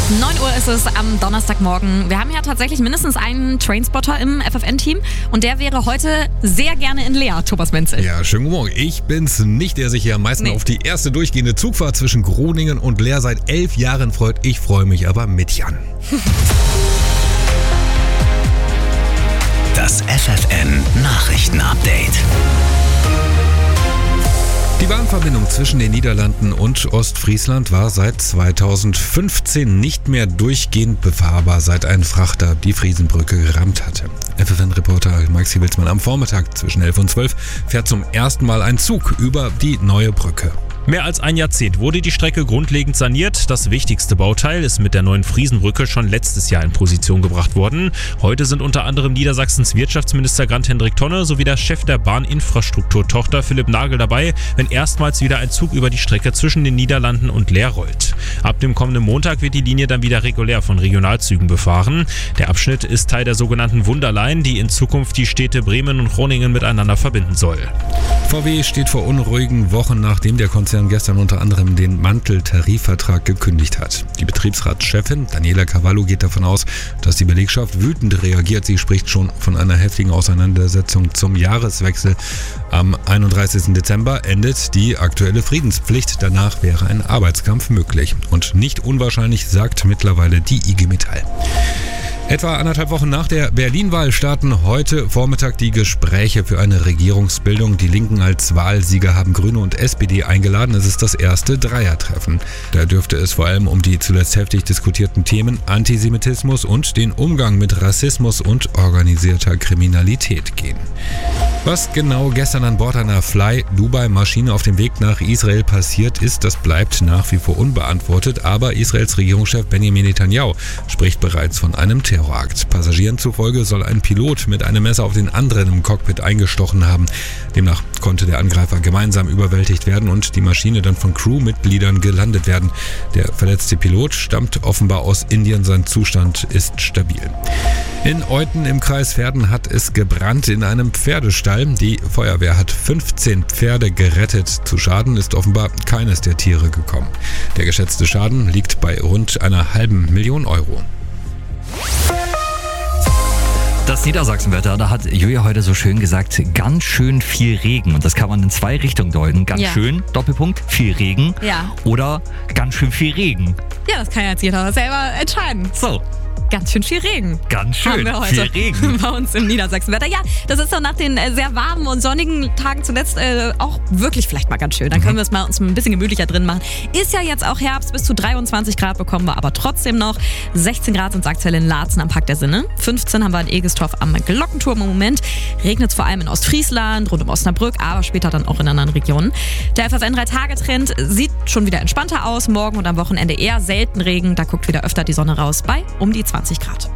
9 Uhr ist es am Donnerstagmorgen. Wir haben ja tatsächlich mindestens einen Trainspotter im FFN-Team und der wäre heute sehr gerne in Leer, Thomas Menzel. Ja, schönen guten Morgen. Ich bin's nicht, der sich hier am meisten auf die erste durchgehende Zugfahrt zwischen Groningen und Leer seit 11 Jahren freut. Ich freue mich aber mit Jan. Das FFN-Nachrichten-Update. Die Bahnverbindung zwischen den Niederlanden und Ostfriesland war seit 2015 nicht mehr durchgehend befahrbar, seit ein Frachter die Friesenbrücke gerammt hatte. FFN-Reporter Maxi Wilsmann: Am Vormittag zwischen 11 und 12 fährt zum ersten Mal ein Zug über die neue Brücke. Mehr als ein Jahrzehnt wurde die Strecke grundlegend saniert. Das wichtigste Bauteil ist mit der neuen Friesenbrücke schon letztes Jahr in Position gebracht worden. Heute sind unter anderem Niedersachsens Wirtschaftsminister Grant-Hendrik Tonne sowie der Chef der Bahninfrastrukturtochter Philipp Nagel dabei, wenn erstmals wieder ein Zug über die Strecke zwischen den Niederlanden und Leer rollt. Ab dem kommenden Montag wird die Linie dann wieder regulär von Regionalzügen befahren. Der Abschnitt ist Teil der sogenannten Wunderline, die in Zukunft die Städte Bremen und Groningen miteinander verbinden soll. VW steht vor unruhigen Wochen, nachdem der Konzern gestern unter anderem den Manteltarifvertrag gekündigt hat. Die Betriebsratschefin Daniela Cavallo geht davon aus, dass die Belegschaft wütend reagiert. Sie spricht schon von einer heftigen Auseinandersetzung zum Jahreswechsel. Am 31. Dezember endet die aktuelle Friedenspflicht. Danach wäre ein Arbeitskampf möglich. Und nicht unwahrscheinlich, sagt mittlerweile die IG Metall. Etwa 1,5 Wochen nach der Berlin-Wahl starten heute Vormittag die Gespräche für eine Regierungsbildung. Die Linken als Wahlsieger haben Grüne und SPD eingeladen. Es ist das erste Dreiertreffen. Da dürfte es vor allem um die zuletzt heftig diskutierten Themen Antisemitismus und den Umgang mit Rassismus und organisierter Kriminalität gehen. Was genau gestern an Bord einer Fly-Dubai-Maschine auf dem Weg nach Israel passiert ist, das bleibt nach wie vor unbeantwortet. Aber Israels Regierungschef Benjamin Netanyahu spricht bereits von einem Terrorakt. Passagieren zufolge soll ein Pilot mit einem Messer auf den anderen im Cockpit eingestochen haben. Demnach konnte der Angreifer gemeinsam überwältigt werden und die Maschine dann von Crewmitgliedern gelandet werden. Der verletzte Pilot stammt offenbar aus Indien. Sein Zustand ist stabil. In Euthen im Kreis Verden hat es gebrannt in einem Pferdestall. Die Feuerwehr hat 15 Pferde gerettet. Zu Schaden ist offenbar keines der Tiere gekommen. Der geschätzte Schaden liegt bei rund 500.000 Euro. Das Niedersachsenwetter, da hat Julia heute so schön gesagt, ganz schön viel Regen. Und das kann man in 2 Richtungen deuten. Ganz schön, Doppelpunkt, viel Regen. Ja. Oder ganz schön viel Regen. Ja, das kann jetzt jeder selber entscheiden. So. Ganz schön viel Regen. Ganz schön haben wir heute viel Regen. Bei uns im Niedersachsenwetter. Ja, das ist doch nach den sehr warmen und sonnigen Tagen zuletzt auch wirklich vielleicht mal ganz schön. Dann können wir es mal uns ein bisschen gemütlicher drin machen. Ist ja jetzt auch Herbst, bis zu 23 Grad bekommen wir aber trotzdem noch. 16 Grad sind es aktuell in Laatzen am Park der Sinne. 15 haben wir in Egestorf am Glockenturm im Moment. Regnet es vor allem in Ostfriesland, rund um Osnabrück, aber später dann auch in anderen Regionen. Der FFN 3-Tage-Trend sieht schon wieder entspannter aus. Morgen und am Wochenende eher selten Regen. Da guckt wieder öfter die Sonne raus bei um die 20 Grad.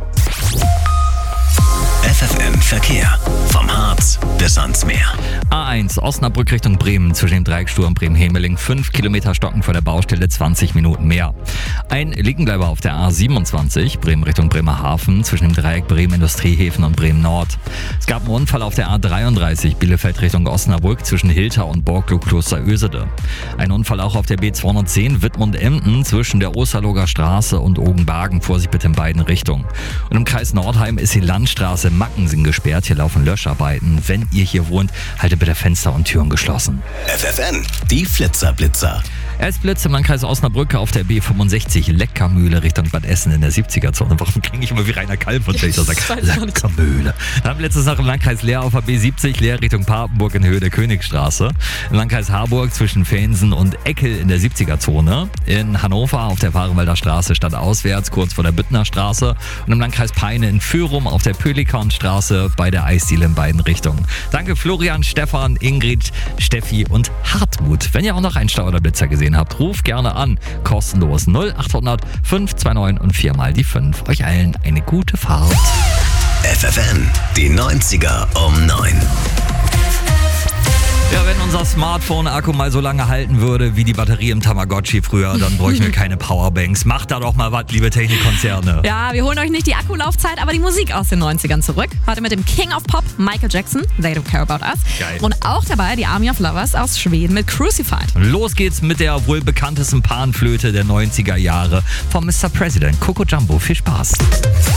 FFN Verkehr. Vom Harz bis ans Meer. A1 Osnabrück Richtung Bremen zwischen dem Dreiecksturm Bremen-Hemeling. 5 Kilometer stocken vor der Baustelle, 20 Minuten mehr. Ein Liegenbleiber auf der A27 Bremen Richtung Bremerhaven zwischen dem Dreieck Bremen-Industriehäfen und Bremen-Nord. Es gab einen Unfall auf der A33 Bielefeld Richtung Osnabrück zwischen Hilter und Borglow-Kloster-Ösede. Ein Unfall auch auf der B210 Wittmund-Emden zwischen der Osterloger Straße und Ogenbargen. Vorsicht bitte in beiden Richtungen. Und im Kreis Nordheim ist die Landstraße Mackensing gesperrt. Hier laufen Löscharbeiten. Wenn ihr hier wohnt, haltet bitte Fenster und Türen geschlossen. FFN, die Flitzer-Blitzer. Erst Blitz im Landkreis Osnabrück auf der B65 Leckermühle Richtung Bad Essen in der 70er-Zone. Warum klinge ich immer wie Rainer Kalmund, wenn ich das sage? Leckermühle. Dann letztes noch im Landkreis Leer auf der B70, Leer Richtung Papenburg in Höhe der Königstraße. Im Landkreis Harburg zwischen Fensen und Eckel in der 70er-Zone. In Hannover auf der Varenwalder Straße stadtauswärts, kurz vor der Büttner Straße. Und im Landkreis Peine in Fürum auf der Pelikanstraße bei der Eisdiele in beiden Richtungen. Danke Florian, Stefan, Ingrid, Steffi und Hartmut. Wenn ihr auch noch einen Stau oder Blitzer gesehen habt, ruft gerne an. Kostenlos 0800 529 und 4 mal die 5. Euch allen eine gute Fahrt. FFN, die 90er um 9. Ja, wenn unser Smartphone-Akku mal so lange halten würde wie die Batterie im Tamagotchi früher, dann bräuchten wir keine Powerbanks. Macht da doch mal was, liebe Technikkonzerne. Ja, wir holen euch nicht die Akkulaufzeit, aber die Musik aus den 90ern zurück. Heute mit dem King of Pop, Michael Jackson, They Don't Care About Us. Geil. Und auch dabei die Army of Lovers aus Schweden mit Crucified. Los geht's mit der wohl bekanntesten Panflöte der 90er Jahre von Mr. President, Coco Jumbo. Viel Spaß.